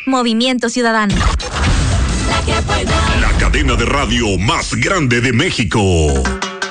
Movimiento Ciudadano. La cadena de radio más grande de México.